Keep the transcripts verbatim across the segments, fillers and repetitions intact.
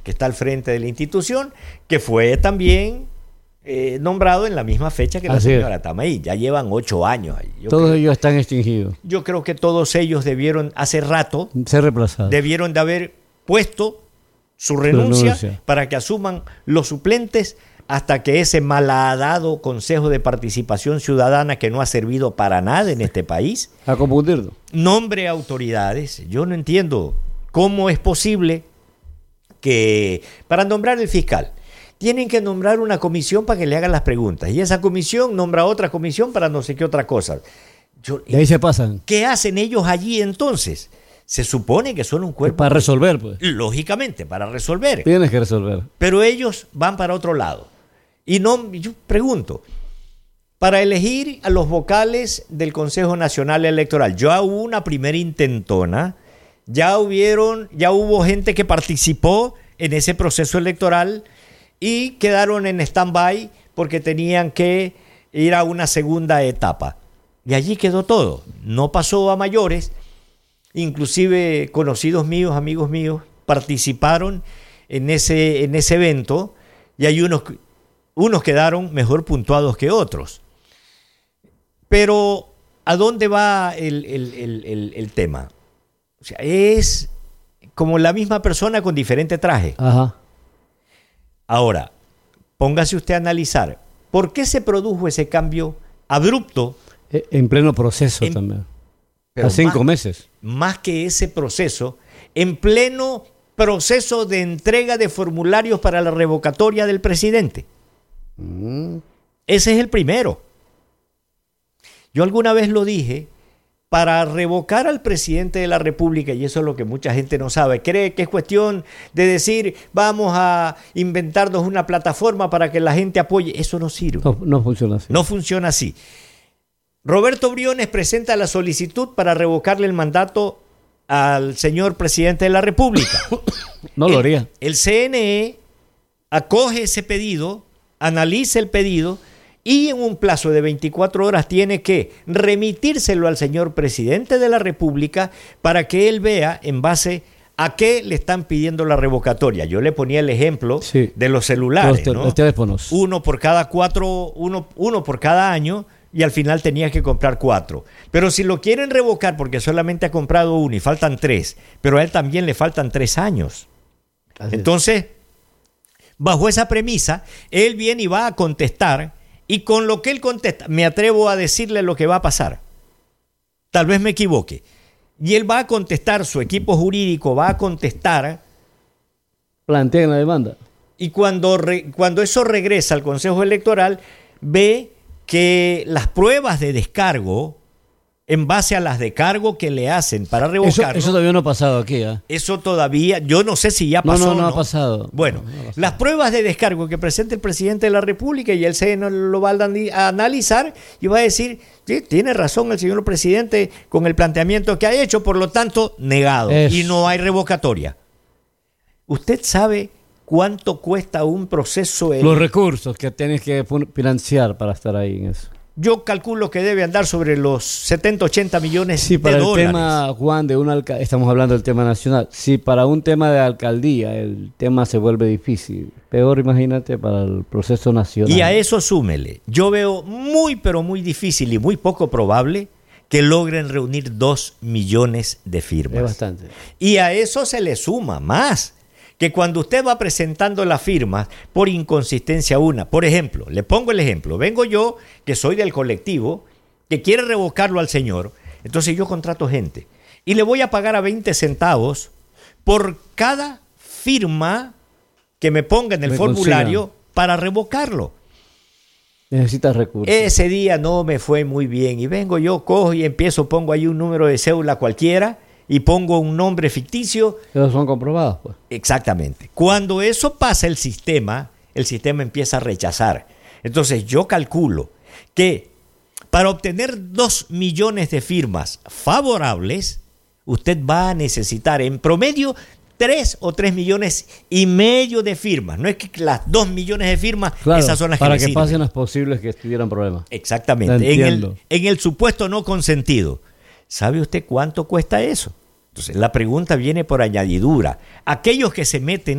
que está al frente de la institución, que fue también eh, nombrado en la misma fecha que la Así señora es. Tamaí. Ya llevan ocho años ahí. Yo Todos creo, ellos están extinguidos. yo creo que todos ellos debieron, hace rato, Ser reemplazados. debieron de haber puesto su renuncia, renuncia. para que asuman los suplentes hasta que ese malhadado Consejo de Participación Ciudadana, que no ha servido para nada en este país, A confundirlo. nombre autoridades. Yo no entiendo cómo es posible que para nombrar el fiscal tienen que nombrar una comisión para que le hagan las preguntas y esa comisión nombra otra comisión para no sé qué otra cosa. Yo, Y ahí se pasan. ¿Qué hacen ellos allí entonces? Se supone que son un cuerpo... Para resolver, pues. Lógicamente, para resolver. Tienes que resolver. Pero ellos van para otro lado. Y no, yo pregunto, para elegir a los vocales del Consejo Nacional Electoral, ya hubo una primera intentona, ya hubieron, ya hubo gente que participó en ese proceso electoral y quedaron en stand-by porque tenían que ir a una segunda etapa. Y allí quedó todo. No pasó a mayores. Inclusive conocidos míos, amigos míos, participaron en ese, en ese evento y hay unos, unos quedaron mejor puntuados que otros. Pero, ¿a dónde va el, el, el, el, el tema? O sea, es como la misma persona con diferente traje. Ajá. Ahora, póngase usted a analizar, ¿por qué se produjo ese cambio abrupto? E- En pleno proceso En- también. Pero A cinco más- meses. Más que ese proceso, en pleno proceso de entrega de formularios para la revocatoria del presidente. Mm. Ese es el primero. Yo alguna vez lo dije, para revocar al presidente de la República, y eso es lo que mucha gente no sabe, cree que es cuestión de decir, vamos a inventarnos una plataforma para que la gente apoye. Eso no sirve. No, no funciona así. No funciona así. Roberto Briones presenta la solicitud para revocarle el mandato al señor presidente de la República. No lo El- haría. El C N E acoge ese pedido, analiza el pedido y en un plazo de veinticuatro horas tiene que remitírselo al señor presidente de la República para que él vea en base a qué le están pidiendo la revocatoria. Yo le ponía el ejemplo Sí. de los celulares, Los, te- ¿no? los teléfonos. Uno por cada cuatro, uno, uno por cada año, y al final tenía que comprar cuatro. Pero si lo quieren revocar porque solamente ha comprado uno y faltan tres, pero a él también le faltan tres años. Así es. Entonces, bajo esa premisa, él viene y va a contestar, y con lo que él contesta, me atrevo a decirle lo que va a pasar. Tal vez me equivoque. Y él va a contestar, su equipo jurídico va a contestar, Plantean la demanda. y cuando, re- cuando eso regresa al Consejo Electoral, ve que las pruebas de descargo, en base a las de cargo que le hacen para Eso, revocarlo, eso todavía no ha pasado aquí, ¿ah? eso todavía, yo no sé si ya No, pasó no, o no no. ha pasado. Bueno, No, no ha pasado. las pruebas de descargo que presenta el presidente de la República y el C N E lo va a ani- a analizar y va a decir, sí, tiene razón el señor presidente con el planteamiento que ha hecho, por lo tanto, negado. Eso. Y no hay revocatoria. ¿Usted sabe cuánto cuesta un proceso? Los recursos que tienes que fun- financiar para estar ahí en eso. Yo calculo que debe andar sobre los setenta, ochenta millones Sí, para de el dólares. tema, Juan, de una alca- estamos hablando del tema nacional. Si para un tema de alcaldía el tema se vuelve difícil, peor imagínate para el proceso nacional. Y a eso súmele. Yo veo muy, pero muy difícil y muy poco probable que logren reunir dos millones de firmas. Es bastante. Y a eso se le suma más, que cuando usted va presentando las firmas, por inconsistencia una, por ejemplo, le pongo el ejemplo, vengo yo, que soy del colectivo, que quiere revocarlo al señor, entonces yo contrato gente y le voy a pagar a veinte centavos por cada firma que me ponga en el Me formulario consigan. para revocarlo. Necesitas recursos. Ese día no me fue muy bien y vengo yo, cojo y empiezo, pongo ahí un número de cédula cualquiera y pongo un nombre ficticio. Esos son comprobados, pues. Exactamente. Cuando eso pasa el sistema, el sistema empieza a rechazar. Entonces yo calculo que para obtener dos millones de firmas favorables, usted va a necesitar en promedio tres o tres millones y medio de firmas. No es que las dos millones de firmas, Claro, esas son las que para le que sirven. pasen las posibles que tuvieran problemas. Exactamente. Te En el, entiendo. en el supuesto no consentido. ¿Sabe usted cuánto cuesta eso? Entonces, la pregunta viene por añadidura. Aquellos que se meten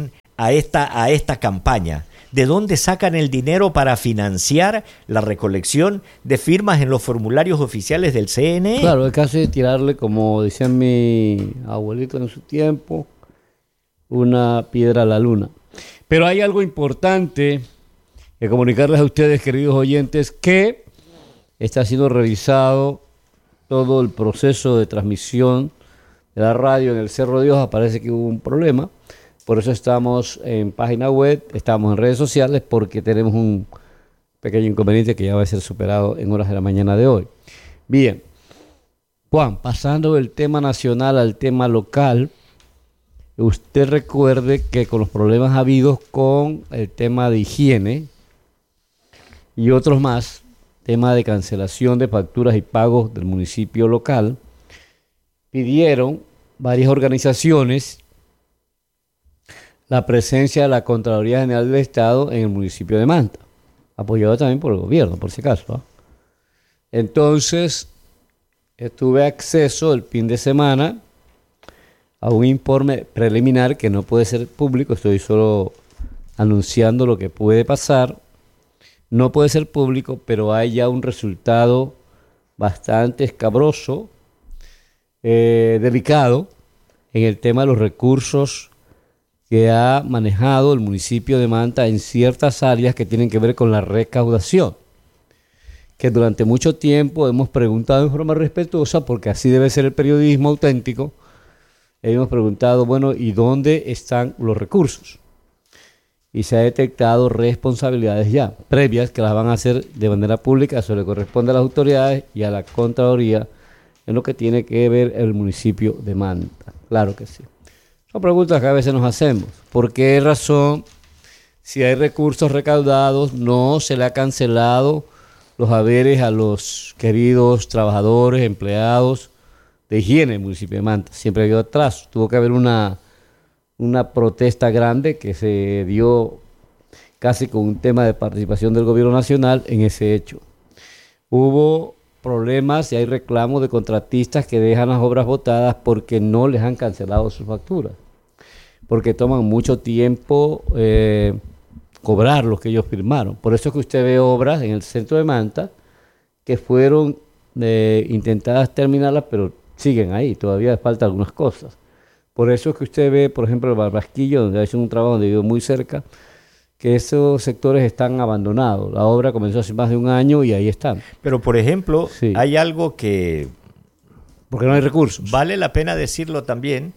a esta, a esta campaña? ¿De dónde sacan el dinero para financiar la recolección de firmas en los formularios oficiales del C N E? Claro, es casi tirarle, como decía mi abuelito en su tiempo, una piedra a la luna. Pero hay algo importante que comunicarles a ustedes, queridos oyentes, que está siendo revisado todo el proceso de transmisión de la radio en el Cerro de Hoja. Parece que hubo un problema. Por eso estamos en página web, estamos en redes sociales, porque tenemos un pequeño inconveniente que ya va a ser superado en horas de la mañana de hoy. Bien, Juan, pasando del tema nacional al tema local, usted recuerde que con los problemas habidos con el tema de higiene y otros más, tema de cancelación de facturas y pagos del municipio local, pidieron varias organizaciones la presencia de la Contraloría General del Estado en el municipio de Manta, apoyado también por el gobierno, por si acaso, ¿no? Entonces, tuve acceso el fin de semana a un informe preliminar que no puede ser público, estoy solo anunciando lo que puede pasar. No puede ser público, pero hay ya un resultado bastante escabroso, eh, delicado, en el tema de los recursos que ha manejado el municipio de Manta en ciertas áreas que tienen que ver con la recaudación, que durante mucho tiempo hemos preguntado en forma respetuosa, porque así debe ser el periodismo auténtico. Hemos preguntado, bueno, ¿y dónde están los recursos? Y se ha detectado responsabilidades ya previas que las van a hacer de manera pública. Eso le corresponde a las autoridades y a la Contraloría en lo que tiene que ver el municipio de Manta. Claro que sí. Son preguntas que a veces nos hacemos. ¿Por qué razón, si hay recursos recaudados, no se le ha cancelado los haberes a los queridos trabajadores, empleados de higiene del municipio de Manta? Siempre ha habido atraso. Tuvo que haber una, una protesta grande que se dio casi con un tema de participación del gobierno nacional en ese hecho. Hubo problemas y hay reclamos de contratistas que dejan las obras botadas porque no les han cancelado sus facturas, porque toman mucho tiempo eh, cobrar lo que ellos firmaron. Por eso es que usted ve obras en el centro de Manta que fueron eh, intentadas terminarlas, pero siguen ahí, todavía falta algunas cosas. Por eso es que usted ve, por ejemplo, el Barbasquillo, donde ha hecho un trabajo donde vivo muy cerca, que esos sectores están abandonados. La obra comenzó hace más de un año y ahí están. Pero, por ejemplo, sí, hay algo que... Porque no hay recursos. Vale la pena decirlo también.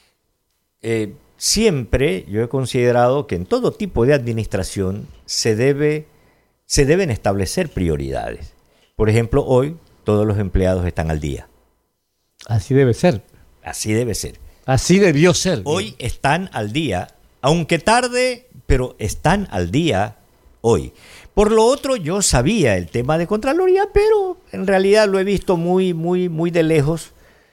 Eh, siempre yo he considerado que en todo tipo de administración se debe, se deben establecer prioridades. Por ejemplo, hoy todos los empleados están al día. Así debe ser. Así debe ser. Así debió ser. Hoy están al día, aunque tarde, pero están al día hoy. Por lo otro, yo sabía el tema de Contraloría, pero en realidad lo he visto muy, muy, muy de lejos,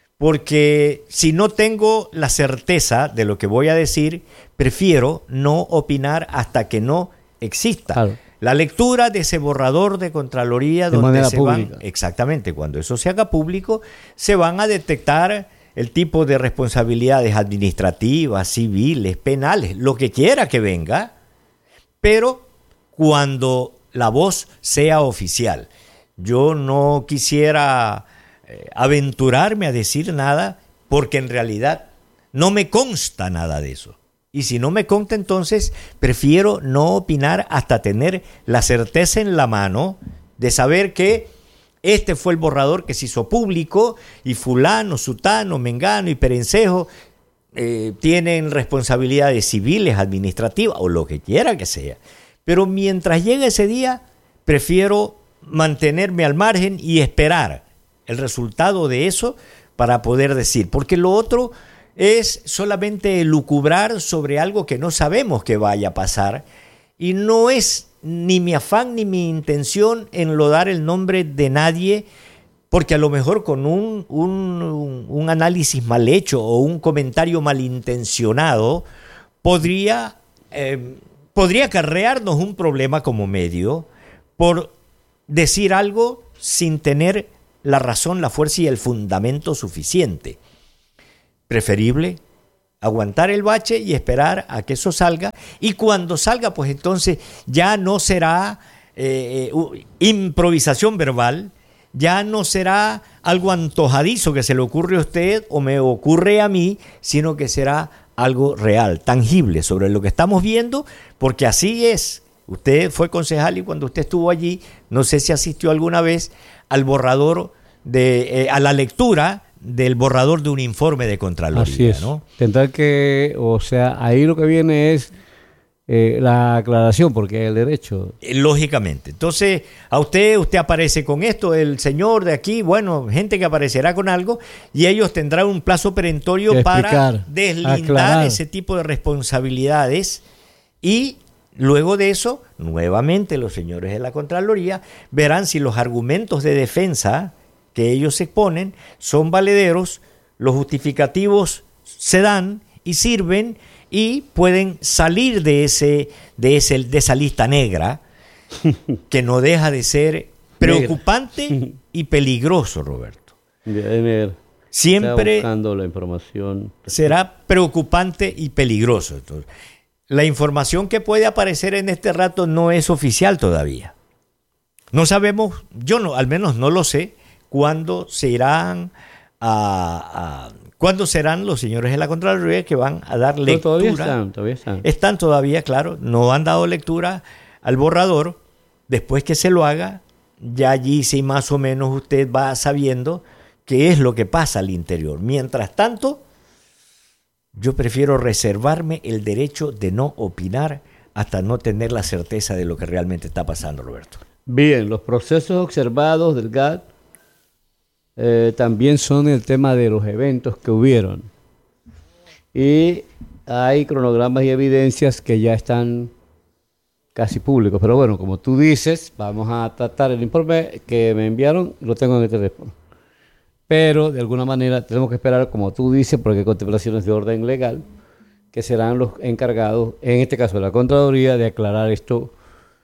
porque si no tengo la certeza de lo que voy a decir, prefiero no opinar hasta que no exista. Claro. La lectura de ese borrador de Contraloría, de donde se pública. van, exactamente, cuando eso se haga público, se van a detectar el tipo de responsabilidades administrativas, civiles, penales, lo que quiera que venga, pero cuando la voz sea oficial. Yo no quisiera eh, aventurarme a decir nada, porque en realidad no me consta nada de eso. Y si no me consta, entonces prefiero no opinar hasta tener la certeza en la mano de saber que este fue el borrador que se hizo público y fulano, sutano, mengano y perencejo eh, tienen responsabilidades civiles, administrativas o lo que quiera que sea. Pero mientras llegue ese día, prefiero mantenerme al margen y esperar el resultado de eso para poder decir. Porque lo otro es solamente lucubrar sobre algo que no sabemos que vaya a pasar, y no es ni mi afán ni mi intención enlodar el nombre de nadie, porque a lo mejor con un, un, un análisis mal hecho o un comentario malintencionado podría, eh, podría acarrearnos un problema como medio por decir algo sin tener la razón, la fuerza y el fundamento suficiente. Preferible aguantar el bache y esperar a que eso salga. Y cuando salga, pues entonces ya no será eh, improvisación verbal, ya no será algo antojadizo que se le ocurre a usted o me ocurre a mí, sino que será algo real, tangible sobre lo que estamos viendo, porque así es. Usted fue concejal y cuando usted estuvo allí, no sé si asistió alguna vez al borrador, de, eh, a la lectura del borrador de un informe de Contraloría. Así es, ¿no? Tendrá que, o sea, ahí lo que viene es eh, la aclaración, porque el derecho... Lógicamente. Entonces, a usted, usted aparece con esto, el señor de aquí, bueno, gente que aparecerá con algo, y ellos tendrán un plazo perentorio de para explicar, deslindar aclarar. ese tipo de responsabilidades, y luego de eso, nuevamente los señores de la Contraloría verán si los argumentos de defensa que ellos exponen son valederos, los justificativos se dan y sirven y pueden salir de ese, de ese, de esa lista negra que no deja de ser preocupante y peligroso, Roberto. Siempre está buscando la información. Será preocupante y peligroso. Entonces, la información que puede aparecer en este rato no es oficial todavía. No sabemos, yo no, al menos no lo sé, cuándo se irán a, a cuándo serán los señores de la Contraloría que van a dar lectura. No, todavía están, todavía están. Están todavía, claro, no han dado lectura al borrador. Después que se lo haga, ya allí sí más o menos usted va sabiendo qué es lo que pasa al interior. Mientras tanto, yo prefiero reservarme el derecho de no opinar hasta no tener la certeza de lo que realmente está pasando, Roberto. Bien, los procesos observados del G A T eh, también son el tema de los eventos que hubieron. Y hay cronogramas y evidencias que ya están casi públicos. Pero bueno, como tú dices, vamos a tratar el informe que me enviaron, lo tengo en el teléfono. Pero de alguna manera tenemos que esperar, como tú dices, porque hay contemplaciones de orden legal, que serán los encargados, en este caso de la Contraloría, de aclarar esto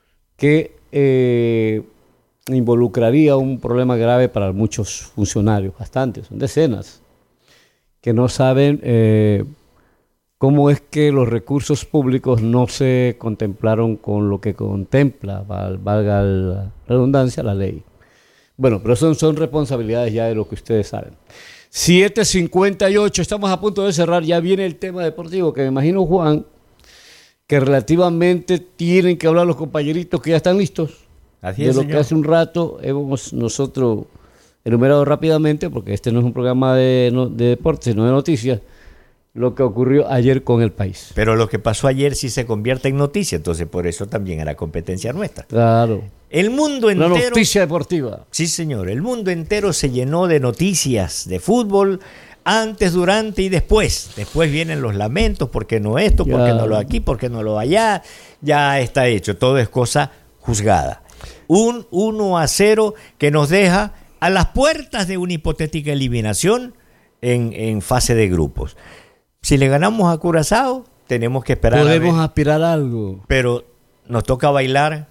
que eh, involucraría un problema grave para muchos funcionarios, bastantes, son decenas, que no saben eh, cómo es que los recursos públicos no se contemplaron con lo que contempla, valga la redundancia, la ley. Bueno, pero son, son responsabilidades ya de lo que ustedes saben. siete cincuenta y ocho, estamos a punto de cerrar, ya viene el tema deportivo, que me imagino, Juan, que relativamente tienen que hablar los compañeritos que ya están listos. Así de es, lo señor. que hace un rato hemos nosotros enumerado rápidamente, porque este no es un programa de, no, de deportes, sino de noticias, lo que ocurrió ayer con el país. Pero lo que pasó ayer sí se convierte en noticia, entonces por eso también era competencia nuestra. Claro. El mundo Una entero... noticia deportiva. Sí, señor. El mundo entero se llenó de noticias de fútbol antes, durante y después. Después vienen los lamentos, ¿por qué no esto? ¿Por qué no lo aquí? ¿Por qué no lo allá? Ya está hecho. Todo es cosa juzgada. Un uno a cero que nos deja a las puertas de una hipotética eliminación en, en fase de grupos. Si le ganamos a Curazao, tenemos que esperar. Podemos a ver, aspirar a algo. pero nos toca bailar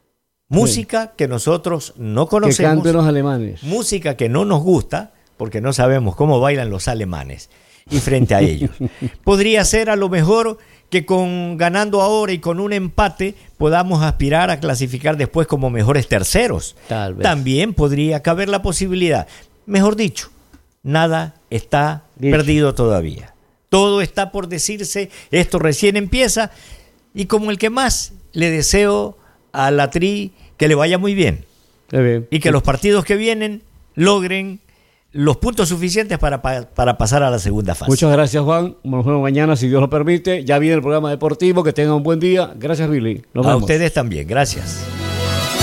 música sí. que nosotros no conocemos. Que canten los alemanes. Música que no nos gusta, porque no sabemos cómo bailan los alemanes. Y frente a ellos. Podría ser a lo mejor que con ganando ahora y con un empate podamos aspirar a clasificar después como mejores terceros. Tal vez. También podría caber la posibilidad. Mejor dicho, nada está Dicho. perdido todavía. Todo está por decirse, esto recién empieza, y como el que más le deseo a la Tri que le vaya muy bien. bien. Y que sí. los partidos que vienen logren los puntos suficientes para, para pasar a la segunda fase. Muchas gracias, Juan. Nos vemos mañana, si Dios lo permite. Ya viene el programa deportivo. Que tengan un buen día. Gracias, Billy. Nos a vemos. ustedes también. Gracias.